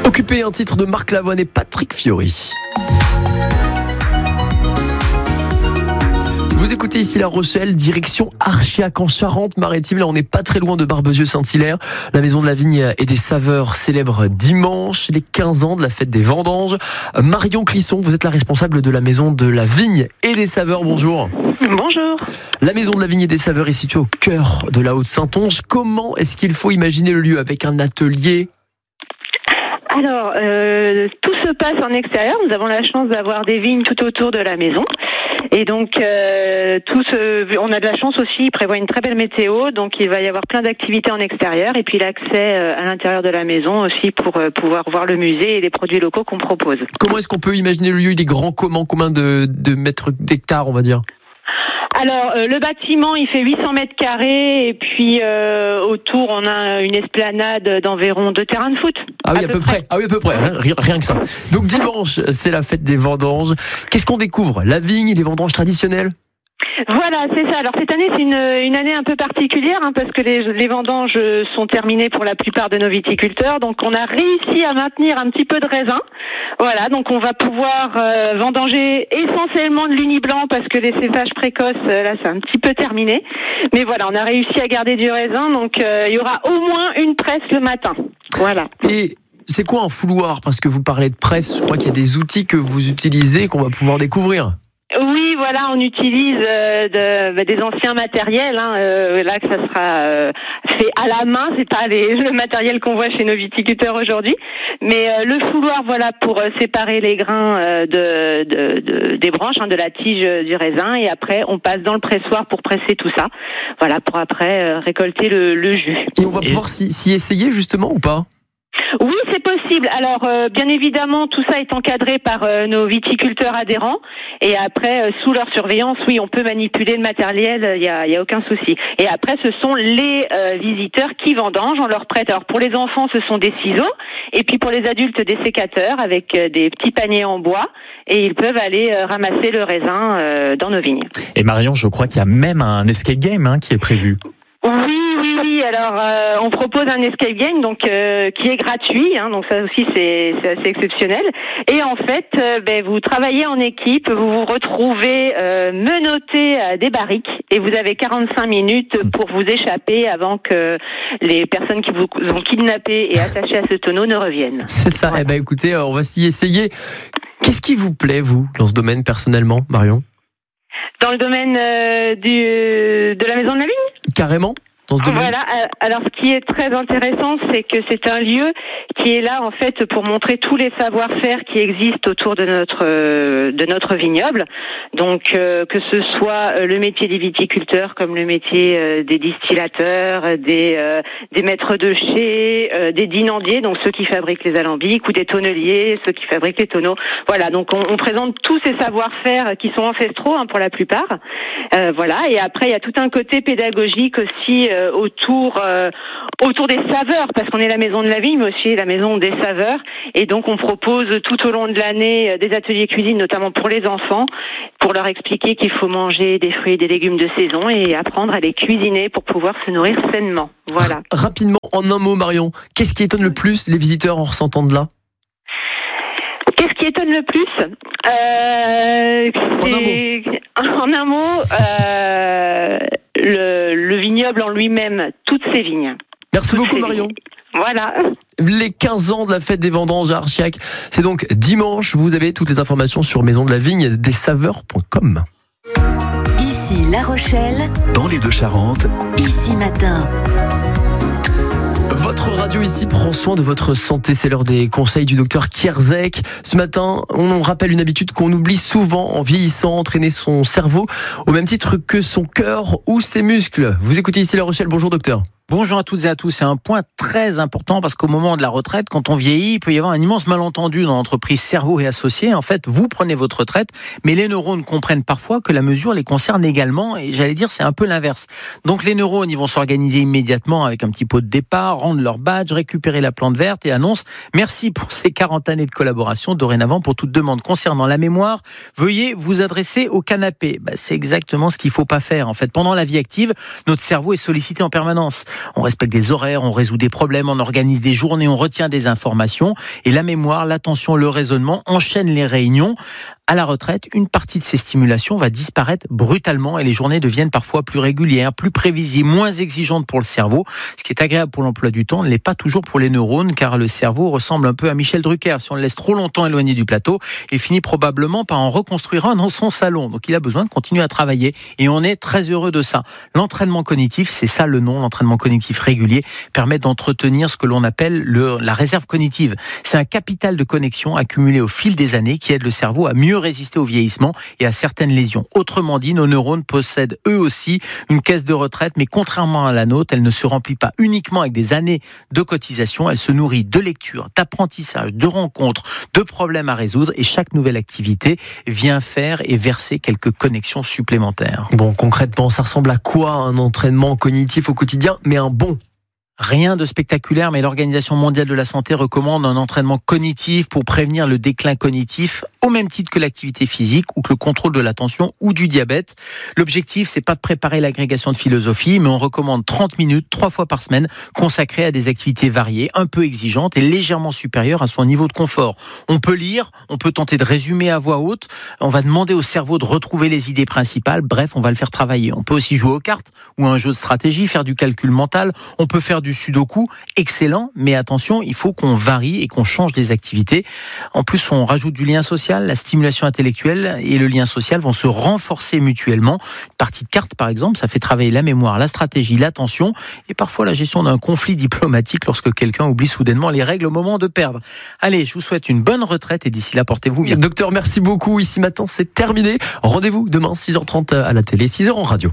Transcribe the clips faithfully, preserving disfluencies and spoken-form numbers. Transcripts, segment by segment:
Occupé, un titre de Marc Lavoine et Patrick Fiori. Vous écoutez ici La Rochelle, direction Archiac en Charente-Maritime. Là, on n'est pas très loin de Barbezieux-Saint-Hilaire. La Maison de la Vigne et des Saveurs célèbre dimanche les quinze ans de la fête des vendanges. Marion Clisson, vous êtes la responsable de la Maison de la Vigne et des Saveurs. Bonjour. Bonjour. La Maison de la Vigne et des Saveurs est située au cœur de la Haute-Saintonge. Comment est-ce qu'il faut imaginer le lieu avec un atelier ? Alors, euh, tout se passe en extérieur. Nous avons la chance d'avoir des vignes tout autour de la maison. Et donc, euh, tout ce, on a de la chance aussi, il prévoit une très belle météo, donc il va y avoir plein d'activités en extérieur, et puis l'accès à l'intérieur de la maison aussi pour euh, pouvoir voir le musée et les produits locaux qu'on propose. Comment est-ce qu'on peut imaginer le lieu ? Il est grand comment ? Combien de, de mètres, d'hectares, on va dire ? Alors, euh, le bâtiment, il fait huit cents mètres carrés, et puis euh, autour, on a une esplanade d'environ deux terrains de foot. Ah oui, à, à peu, peu près. près. Ah oui, à peu près. Rien, rien que ça. Donc dimanche, c'est la fête des vendanges. Qu'est-ce qu'on découvre ? La vigne, les vendanges traditionnelles ? Voilà, c'est ça. Alors cette année, c'est une, une année un peu particulière hein, parce que les, les vendanges sont terminées pour la plupart de nos viticulteurs. Donc on a réussi à maintenir un petit peu de raisin. Voilà, donc on va pouvoir euh, vendanger essentiellement de l'uni blanc parce que les cépages précoces, euh, là, c'est un petit peu terminé. Mais voilà, on a réussi à garder du raisin. Donc euh, il y aura au moins une presse le matin. Voilà. Et c'est quoi un fouloir ? Parce que vous parlez de presse, je crois qu'il y a des outils que vous utilisez qu'on va pouvoir découvrir. Oui, voilà, on utilise euh, de, bah, des anciens matériels. Hein, euh, là, que ça sera euh, fait à la main. C'est pas les, le matériel qu'on voit chez nos viticulteurs aujourd'hui, mais euh, le fouloir, voilà, pour euh, séparer les grains euh, de, de, de des branches, hein, de la tige euh, du raisin, et après on passe dans le pressoir pour presser tout ça. Voilà, pour après euh, récolter le, le jus. Et on va pouvoir s'y, s'y essayer justement ou pas ? Oui, c'est possible. Alors, euh, bien évidemment, tout ça est encadré par euh, nos viticulteurs adhérents. Et après, euh, sous leur surveillance, oui, on peut manipuler le matériel, il y a, y a aucun souci. Et après, ce sont les euh, visiteurs qui vendangent, on leur prête. Alors, pour les enfants, ce sont des ciseaux. Et puis, pour les adultes, des sécateurs avec euh, des petits paniers en bois. Et ils peuvent aller euh, ramasser le raisin euh, dans nos vignes. Et Marion, je crois qu'il y a même un escape game hein, qui est prévu. Oui, oui, oui. Alors, euh, on propose un escape game donc euh, qui est gratuit. Hein, donc ça aussi c'est, c'est assez exceptionnel. Et en fait, euh, ben, vous travaillez en équipe, vous vous retrouvez euh, menottés à des barriques et vous avez quarante-cinq minutes pour vous échapper avant que les personnes qui vous ont kidnappé et attaché à ce tonneau ne reviennent. C'est ça. Voilà. Eh ben écoutez, on va s'y essayer. Qu'est-ce qui vous plaît vous dans ce domaine personnellement, Marion ? Dans le domaine euh, du de la Maison de la Vigne ? Carrément, dans ce domaine. Voilà. Alors, ce qui est très intéressant, c'est que c'est un lieu qui est là, en fait, pour montrer tous les savoir-faire qui existent autour de notre de notre vignoble. Donc, euh, que ce soit le métier des viticulteurs, comme le métier euh, des distillateurs, des euh, des maîtres de chai, euh, des dinandiers, donc ceux qui fabriquent les alambics, ou des tonneliers, ceux qui fabriquent les tonneaux. Voilà. Donc, on, on présente tous ces savoir-faire qui sont ancestraux hein, pour la plupart. Euh, voilà. Et après, il y a tout un côté pédagogique aussi euh, autour euh, autour des saveurs, parce qu'on est la Maison de la Vigne, mais aussi la Maison des saveurs. Et donc, on propose tout au long de l'année des ateliers cuisine, notamment pour les enfants, pour leur expliquer qu'il faut manger des fruits et des légumes de saison et apprendre à les cuisiner pour pouvoir se nourrir sainement. Voilà. Rapidement, en un mot, Marion, qu'est-ce qui étonne le plus les visiteurs en ressentant de là ? Qu'est-ce qui étonne le plus ? euh, En un mot. En un mot, euh, le, le vignoble en lui-même, toutes ses vignes. Merci toutes beaucoup, ses Marion. Vignes. Voilà. Les quinze ans de la fête des vendanges à Archiac, c'est donc dimanche. Vous avez toutes les informations sur maison de la vigne des saveurs point com. Ici La Rochelle, dans les Deux-Charentes, ici Matin. Votre radio ici prend soin de votre santé, c'est l'heure des conseils du docteur Kierzek. Ce matin, on rappelle une habitude qu'on oublie souvent en vieillissant, entraîner son cerveau au même titre que son cœur ou ses muscles. Vous écoutez ici La Rochelle, bonjour docteur. Bonjour à toutes et à tous, c'est un point très important parce qu'au moment de la retraite, quand on vieillit, il peut y avoir un immense malentendu dans l'entreprise cerveau et associés. En fait, vous prenez votre retraite, mais les neurones comprennent parfois que la mesure les concerne également et j'allais dire c'est un peu l'inverse. Donc les neurones, ils vont s'organiser immédiatement avec un petit pot de départ, rendre leur badge, récupérer la plante verte et annoncent « Merci pour ces quarante années de collaboration. Dorénavant, pour toute demande concernant la mémoire, veuillez vous adresser au canapé. » Bah, c'est exactement ce qu'il ne faut pas faire. En fait, pendant la vie active, notre cerveau est sollicité en permanence. On respecte des horaires, on résout des problèmes, on organise des journées, on retient des informations. Et la mémoire, l'attention, le raisonnement enchaînent les réunions. À la retraite, une partie de ces stimulations va disparaître brutalement et les journées deviennent parfois plus régulières, plus prévisibles, moins exigeantes pour le cerveau. Ce qui est agréable pour l'emploi du temps ne l'est pas toujours pour les neurones, car le cerveau ressemble un peu à Michel Drucker. Si on le laisse trop longtemps éloigné du plateau, il finit probablement par en reconstruire un dans son salon. Donc il a besoin de continuer à travailler et on est très heureux de ça. L'entraînement cognitif, c'est ça le nom, l'entraînement cognitif régulier, permet d'entretenir ce que l'on appelle le, la réserve cognitive. C'est un capital de connexion accumulé au fil des années qui aide le cerveau à mieux résister au vieillissement et à certaines lésions. Autrement dit, nos neurones possèdent eux aussi une caisse de retraite, mais contrairement à la nôtre, elle ne se remplit pas uniquement avec des années de cotisation, elle se nourrit de lecture, d'apprentissage, de rencontres, de problèmes à résoudre et chaque nouvelle activité vient faire et verser quelques connexions supplémentaires. Bon, concrètement, ça ressemble à quoi un entraînement cognitif au quotidien, mais un bon ? Rien de spectaculaire, mais l'Organisation mondiale de la santé recommande un entraînement cognitif pour prévenir le déclin cognitif, au même titre que l'activité physique ou que le contrôle de l'attention ou du diabète. L'objectif, c'est pas de préparer l'agrégation de philosophie, mais on recommande trente minutes, trois fois par semaine, consacrées à des activités variées, un peu exigeantes et légèrement supérieures à son niveau de confort. On peut lire, on peut tenter de résumer à voix haute, on va demander au cerveau de retrouver les idées principales, bref, on va le faire travailler. On peut aussi jouer aux cartes ou à un jeu de stratégie, faire du calcul mental, on peut faire du du sudoku, excellent, mais attention, il faut qu'on varie et qu'on change des activités. En plus, on rajoute du lien social, la stimulation intellectuelle et le lien social vont se renforcer mutuellement. Une partie de cartes, par exemple, ça fait travailler la mémoire, la stratégie, l'attention et parfois la gestion d'un conflit diplomatique lorsque quelqu'un oublie soudainement les règles au moment de perdre. Allez, je vous souhaite une bonne retraite et d'ici là, portez-vous bien. Docteur, merci beaucoup. Ici Matin, c'est terminé. Rendez-vous demain, six heures trente à la télé, six heures en radio.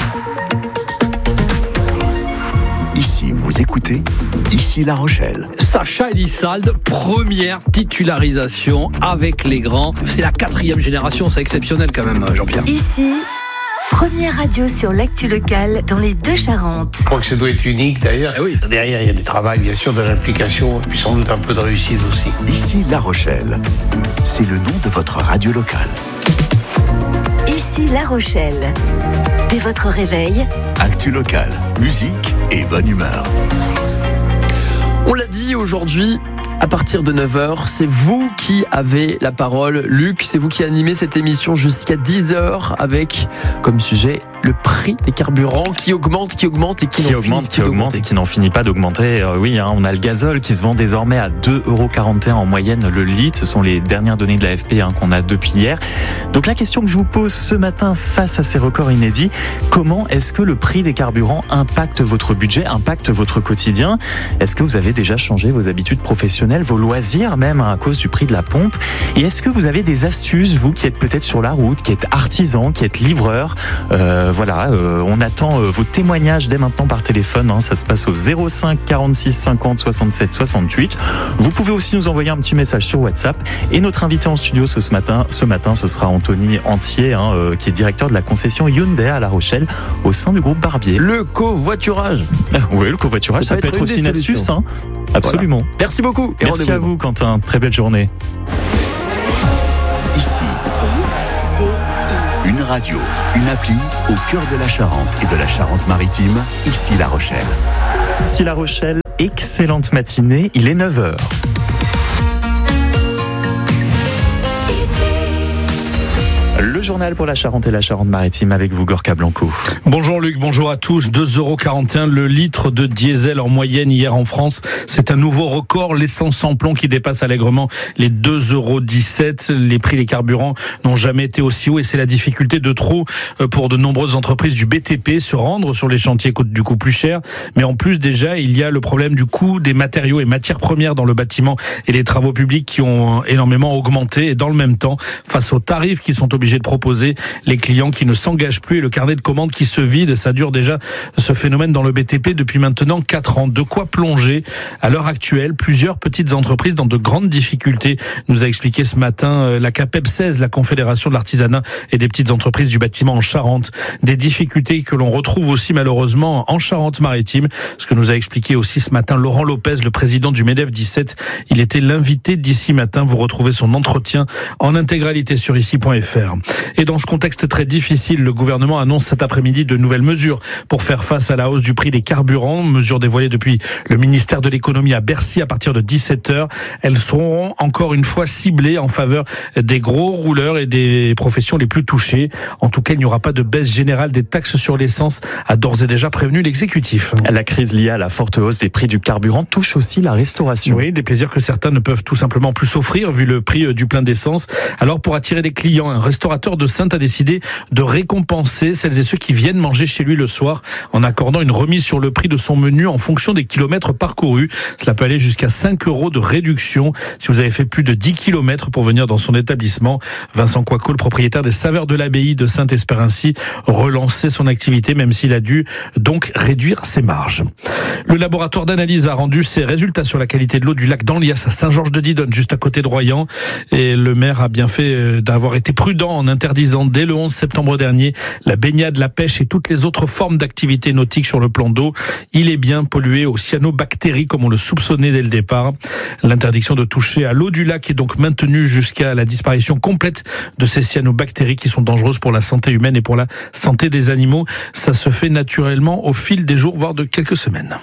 Ici, vous écoutez, ici La Rochelle. Sacha Elissalde, première titularisation avec les grands. C'est la quatrième génération, c'est exceptionnel quand même, Jean-Pierre. Ici, première radio sur l'actu locale dans les deux Charentes. Je crois que ça doit être unique d'ailleurs. Eh oui. Derrière, il y a du travail, bien sûr, de l'implication, et puis sans doute un peu de réussite aussi. Ici La Rochelle. C'est le nom de votre radio locale. Ici La Rochelle. Dès votre réveil, Actu locale, musique et bonne humeur. On l'a dit aujourd'hui, à partir de neuf heures, c'est vous qui avez la parole. Luc, c'est vous qui animez cette émission jusqu'à dix heures avec comme sujet le prix des carburants qui augmente, qui augmente et qui, qui n'en augmente, finit qui augmente et qui n'en finit pas d'augmenter. Euh, oui, hein, on a le gazole qui se vend désormais à deux euros quarante et un en moyenne le litre. Ce sont les dernières données de la F P hein, qu'on a depuis hier. Donc la question que je vous pose ce matin face à ces records inédits, comment est-ce que le prix des carburants impacte votre budget, impacte votre quotidien ? Est-ce que vous avez déjà changé vos habitudes professionnelles, vos loisirs même à cause du prix de la pompe ? Et est-ce que vous avez des astuces, vous qui êtes peut-être sur la route, qui êtes artisan, qui êtes livreur ? euh, Voilà, euh, on attend euh, vos témoignages dès maintenant par téléphone. Hein, ça se passe au zéro cinq quarante-six cinquante soixante-sept soixante-huit. Vous pouvez aussi nous envoyer un petit message sur WhatsApp. Et notre invité en studio ce, ce matin, ce matin, ce sera Anthony Antier, hein, euh, qui est directeur de la concession Hyundai à La Rochelle, au sein du groupe Barbier. Le covoiturage. Oui, le covoiturage, ça, ça peut être, être aussi une astuce. Hein. Absolument. Voilà. Merci beaucoup. Et merci à vous, Quentin. Très belle journée. Ici, une radio, une appli au cœur de la Charente et de la Charente-Maritime. Ici La Rochelle. Ici La Rochelle, excellente matinée. Il est neuf heures. Le journal pour la Charente et la Charente-Maritime avec vous, Gorka Blanco. Bonjour Luc, bonjour à tous. deux euros quarante et un le litre de diesel en moyenne hier en France. C'est un nouveau record. L'essence sans plomb qui dépasse allègrement les deux euros dix-sept. Les prix des carburants n'ont jamais été aussi hauts et c'est la difficulté de trop pour de nombreuses entreprises du B T P. Se rendre sur les chantiers coûte du coup plus cher. Mais en plus déjà, il y a le problème du coût des matériaux et matières premières dans le bâtiment et les travaux publics qui ont énormément augmenté. Et dans le même temps, face aux tarifs qui sont obligés de proposer, les clients qui ne s'engagent plus et le carnet de commandes qui se vide. Ça dure déjà ce phénomène dans le B T P depuis maintenant quatre ans. De quoi plonger à l'heure actuelle plusieurs petites entreprises dans de grandes difficultés, nous a expliqué ce matin la CAPEB seize, la Confédération de l'artisanat et des petites entreprises du bâtiment en Charente. Des difficultés que l'on retrouve aussi malheureusement en Charente-Maritime, ce que nous a expliqué aussi ce matin Laurent Lopez, le président du MEDEF dix-sept. Il était l'invité d'ici matin. Vous retrouvez son entretien en intégralité sur ici point f r. Et dans ce contexte très difficile, le gouvernement annonce cet après-midi de nouvelles mesures pour faire face à la hausse du prix des carburants. Mesures dévoilées depuis le ministère de l'économie à Bercy à partir de dix-sept heures. Elles seront encore une fois ciblées en faveur des gros rouleurs et des professions les plus touchées. En tout cas, il n'y aura pas de baisse générale des taxes sur l'essence, a d'ores et déjà prévenu l'exécutif. La crise liée à la forte hausse des prix du carburant touche aussi la restauration. Oui, des plaisirs que certains ne peuvent tout simplement plus s'offrir vu le prix du plein d'essence. Alors pour attirer des clients, un restaurateur de Saintes a décidé de récompenser celles et ceux qui viennent manger chez lui le soir en accordant une remise sur le prix de son menu en fonction des kilomètres parcourus. Cela peut aller jusqu'à cinq euros de réduction si vous avez fait plus de dix kilomètres pour venir dans son établissement. Vincent Coicot, le propriétaire des Saveurs de l'Abbaye de Saintes, espère ainsi relancer son activité, même s'il a dû donc réduire ses marges. Le laboratoire d'analyse a rendu ses résultats sur la qualité de l'eau du lac d'Anlias à Saint-Georges-de-Didonne, juste à côté de Royan. Et le maire a bien fait d'avoir été prudent en interdisant dès le onze septembre dernier la baignade, la pêche et toutes les autres formes d'activité nautique sur le plan d'eau. Il est bien pollué aux cyanobactéries comme on le soupçonnait dès le départ. L'interdiction de toucher à l'eau du lac est donc maintenue jusqu'à la disparition complète de ces cyanobactéries qui sont dangereuses pour la santé humaine et pour la santé des animaux. Ça se fait naturellement au fil des jours, voire de quelques semaines.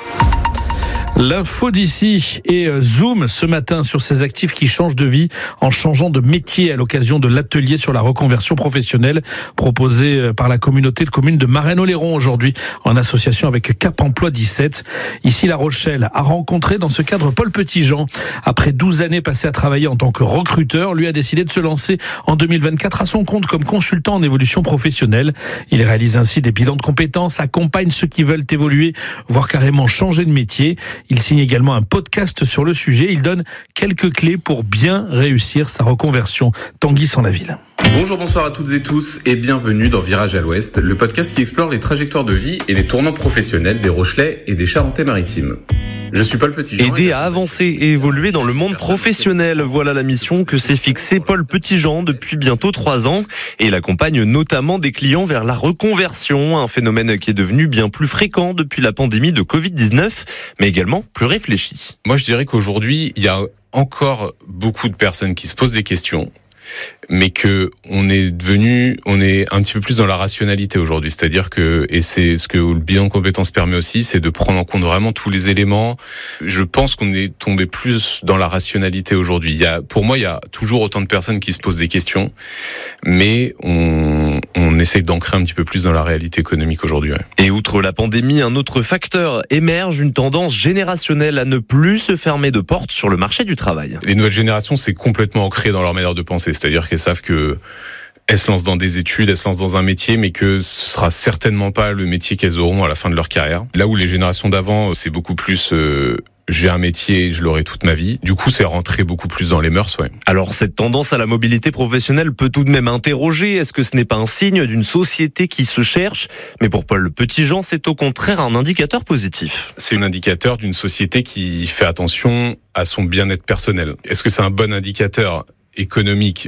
L'info d'ici et Zoom ce matin sur ces actifs qui changent de vie en changeant de métier à l'occasion de l'atelier sur la reconversion professionnelle proposé par la communauté de communes de Marennes-Oléron aujourd'hui en association avec Cap Emploi dix-sept. Ici, La Rochelle a rencontré dans ce cadre Paul Petitjean. Après douze années passées à travailler en tant que recruteur, lui a décidé de se lancer en deux mille vingt-quatre à son compte comme consultant en évolution professionnelle. Il réalise ainsi des bilans de compétences, accompagne ceux qui veulent évoluer, voire carrément changer de métier. Il signe également un podcast sur le sujet. Il donne quelques clés pour bien réussir sa reconversion. Tanguy sans la ville. Bonjour, bonsoir à toutes et tous et bienvenue dans Virage à l'Ouest, le podcast qui explore les trajectoires de vie et les tournants professionnels des Rochelais et des Charentais-Maritimes. Je suis Paul Petitjean. Aider à avancer et évoluer dans le monde professionnel, voilà la mission que s'est fixée Paul Petitjean depuis bientôt trois ans. Et il accompagne notamment des clients vers la reconversion, un phénomène qui est devenu bien plus fréquent depuis la pandémie de covid dix-neuf, mais également plus réfléchi. Moi, je dirais qu'aujourd'hui, il y a encore beaucoup de personnes qui se posent des questions, mais que on est devenu, on est un petit peu plus dans la rationalité aujourd'hui. C'est-à-dire que, et c'est ce que le bilan de compétences permet aussi, c'est de prendre en compte vraiment tous les éléments. Je pense qu'on est tombé plus dans la rationalité aujourd'hui. Il y a, pour moi, il y a toujours autant de personnes qui se posent des questions, mais on, on essaye d'ancrer un petit peu plus dans la réalité économique aujourd'hui. Ouais. Et outre la pandémie, un autre facteur émerge, une tendance générationnelle à ne plus se fermer de porte sur le marché du travail. Les nouvelles générations, c'est complètement ancré dans leur manière de penser. C'est-à-dire qu'elles savent que elles se lancent dans des études, elles se lancent dans un métier, mais que ce sera certainement pas le métier qu'elles auront à la fin de leur carrière. Là où les générations d'avant, c'est beaucoup plus euh, j'ai un métier, je l'aurai toute ma vie. Du coup, c'est rentré beaucoup plus dans les mœurs, ouais. Alors, cette tendance à la mobilité professionnelle peut tout de même interroger. Est-ce que ce n'est pas un signe d'une société qui se cherche ? Mais pour Paul Petitjean, c'est au contraire un indicateur positif. C'est un indicateur d'une société qui fait attention à son bien-être personnel. Est-ce que c'est un bon indicateur économique ?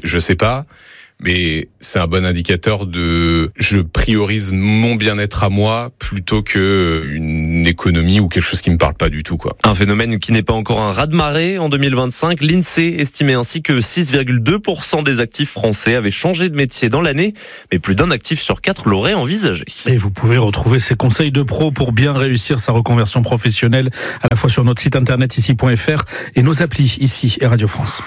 Je sais pas. Mais c'est un bon indicateur de je priorise mon bien-être à moi plutôt que une économie ou quelque chose qui me parle pas du tout, quoi. Un phénomène qui n'est pas encore un raz-de-marée. En deux mille vingt-cinq, l'INSEE estimait ainsi que six virgule deux pour cent des actifs français avaient changé de métier dans l'année, mais plus d'un actif sur quatre l'aurait envisagé. Et vous pouvez retrouver ces conseils de pro pour bien réussir sa reconversion professionnelle à la fois sur notre site internet ici point f r et nos applis ici et Radio France.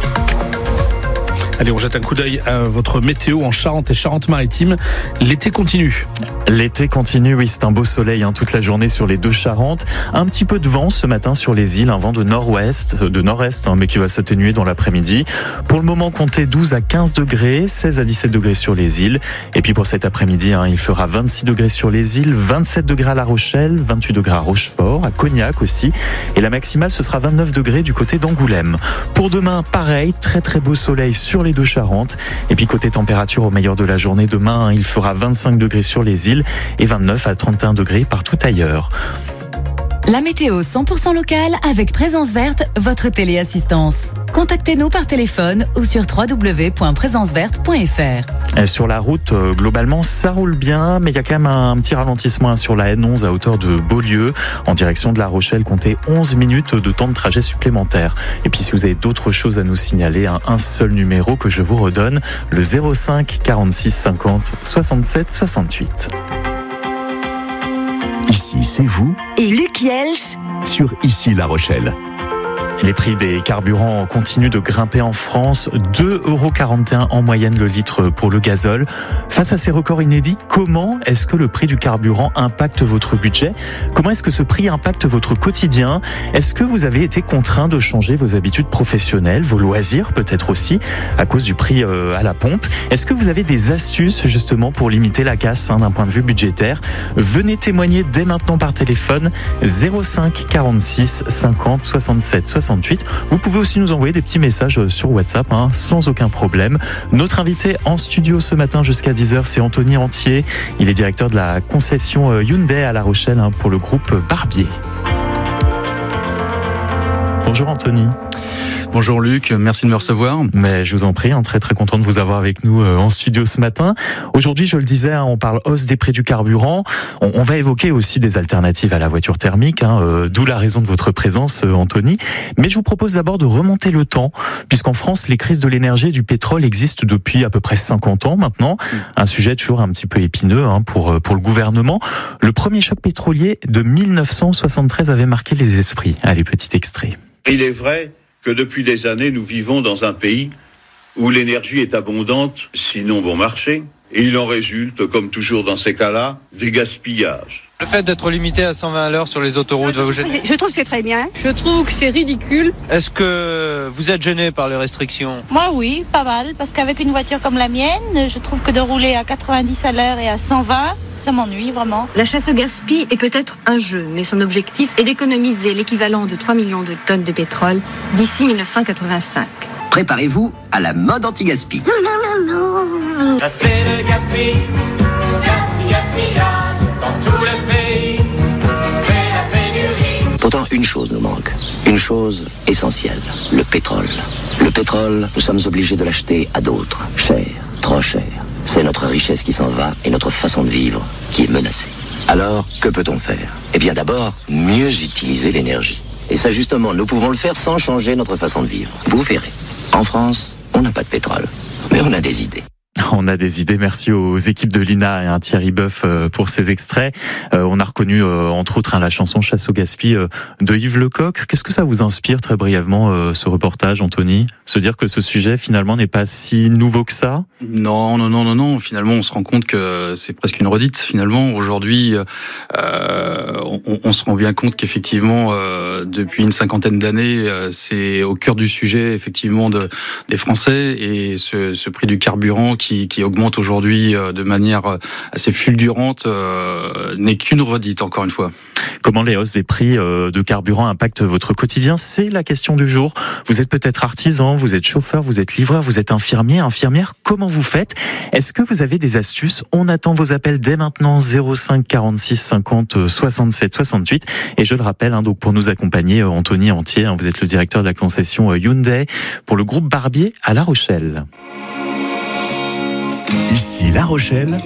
Allez, on jette un coup d'œil à votre météo en Charente et Charente-Maritime. L'été continue. L'été continue, oui, c'est un beau soleil hein, toute la journée sur les deux Charentes. Un petit peu de vent ce matin sur les îles, un vent de nord-ouest, de nord-est, hein, mais qui va s'atténuer dans l'après-midi. Pour le moment, comptez douze à quinze degrés, seize à dix-sept degrés sur les îles. Et puis pour cet après-midi, hein, il fera vingt-six degrés sur les îles, vingt-sept degrés à La Rochelle, vingt-huit degrés à Rochefort, à Cognac aussi. Et la maximale, ce sera vingt-neuf degrés du côté d'Angoulême. Pour demain, pareil, très très beau soleil sur les deux Charentes. Et puis côté température au meilleur de la journée, demain, il fera vingt-cinq degrés sur les îles et vingt-neuf à trente et un degrés partout ailleurs. La météo cent pour cent locale avec Présence Verte, votre téléassistance. Contactez-nous par téléphone ou sur w w w point présence verte point f r. Sur la route, globalement, ça roule bien, mais il y a quand même un petit ralentissement sur la N onze à hauteur de Beaulieu. En direction de La Rochelle, comptez onze minutes de temps de trajet supplémentaire. Et puis si vous avez d'autres choses à nous signaler, un, un seul numéro que je vous redonne, le zéro cinq quarante-six cinquante soixante-sept soixante-huit. Ici, c'est vous Et Luc Yelch sur Ici La Rochelle. Les prix des carburants continuent de grimper en France. deux euros quarante et un en moyenne le litre pour le gazole. Face à ces records inédits, comment est-ce que le prix du carburant impacte votre budget ? Comment est-ce que ce prix impacte votre quotidien ? Est-ce que vous avez été contraint de changer vos habitudes professionnelles, vos loisirs peut-être aussi, à cause du prix à la pompe ? Est-ce que vous avez des astuces justement pour limiter la casse hein, d'un point de vue budgétaire ? Venez témoigner dès maintenant par téléphone zéro cinq quarante-six cinquante soixante-sept soixante-huit. Vous pouvez aussi nous envoyer des petits messages sur WhatsApp, hein, sans aucun problème. Notre invité en studio ce matin jusqu'à dix heures, c'est Anthony Antier. Il est directeur de la concession Hyundai à La Rochelle hein, pour le groupe Barbier. Bonjour Anthony. Bonjour Luc, merci de me recevoir. Mais je vous en prie, hein, très très content de vous avoir avec nous euh, en studio ce matin. Aujourd'hui, je le disais, hein, on parle hausse des prix du carburant. On, on va évoquer aussi des alternatives à la voiture thermique, hein, euh, d'où la raison de votre présence, euh, Anthony. Mais je vous propose d'abord de remonter le temps, puisqu'en France, les crises de l'énergie et du pétrole existent depuis à peu près cinquante ans maintenant. Mmh. Un sujet toujours un petit peu épineux hein, pour pour le gouvernement. Le premier choc pétrolier de mille neuf cent soixante-treize avait marqué les esprits. Allez, petit extrait. Il est vrai que depuis des années, nous vivons dans un pays où l'énergie est abondante, sinon bon marché, et il en résulte, comme toujours dans ces cas-là, des gaspillages. Le fait d'être limité à cent vingt à l'heure sur les autoroutes va vous gêner ? Je trouve que c'est très bien. Je trouve que c'est ridicule. Est-ce que vous êtes gêné par les restrictions ? Moi oui, pas mal, parce qu'avec une voiture comme la mienne, je trouve que de rouler à quatre-vingt-dix à l'heure et à cent vingt, ça m'ennuie vraiment. La chasse au gaspille est peut-être un jeu, mais son objectif est d'économiser l'équivalent de trois millions de tonnes de pétrole d'ici mille neuf cent quatre-vingt-cinq. Préparez-vous à la mode anti-gaspi. Non, non, non, non. Chasser le gaspille, gaspille, gaspillage, dans tout le pays, c'est la pénurie. Pourtant, une chose nous manque, une chose essentielle, le pétrole. Le pétrole, nous sommes obligés de l'acheter à d'autres, cher, trop cher. C'est notre richesse qui s'en va et notre façon de vivre qui est menacée. Alors, que peut-on faire ? Eh bien d'abord, mieux utiliser l'énergie. Et ça justement, nous pouvons le faire sans changer notre façon de vivre. Vous verrez, en France, on n'a pas de pétrole, mais on a des idées. On a des idées. Merci aux équipes de l'I N A et à Thierry Boeuf pour ces extraits. Euh, on a reconnu, euh, entre autres, hein, la chanson Chasse au gaspille euh, de Yves Lecoq. Qu'est-ce que ça vous inspire, très brièvement, euh, ce reportage, Anthony ? Se dire que ce sujet, finalement, n'est pas si nouveau que ça ? Non, non, non, non, non. Finalement, on se rend compte que c'est presque une redite. Finalement, aujourd'hui, euh, on, on se rend bien compte qu'effectivement, euh, depuis une cinquantaine d'années, euh, c'est au cœur du sujet, effectivement, de, des Français. Et ce, ce prix du carburant qui, qui augmente aujourd'hui euh, de manière assez fulgurante euh, n'est qu'une redite, encore une fois. Comment les hausses des prix euh, de carburant impactent votre quotidien ? C'est la question du jour. Vous êtes peut-être artisan, vous êtes chauffeur, vous êtes livreur, vous êtes infirmier, infirmière. Comment vous faites ? Est-ce que vous avez des astuces ? On attend vos appels dès maintenant, zéro cinq quarante-six cinquante soixante-sept soixante-huit. Et je le rappelle, hein, donc pour nous accompagner, Anthony Antier, hein, vous êtes le directeur de la concession Hyundai pour le groupe Barbier à La Rochelle. Ici La Rochelle.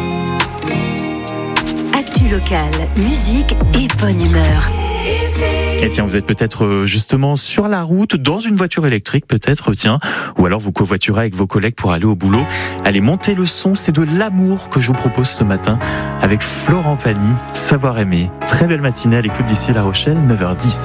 Actu locale, musique et bonne humeur. Et tiens, vous êtes peut-être justement sur la route, dans une voiture électrique peut-être, tiens, ou alors vous covoiturez avec vos collègues pour aller au boulot. Allez, montez le son, c'est de l'amour que je vous propose ce matin avec Florent Pagny, Savoir aimer. Très belle matinée à l'écoute d'ici La Rochelle, neuf heures dix.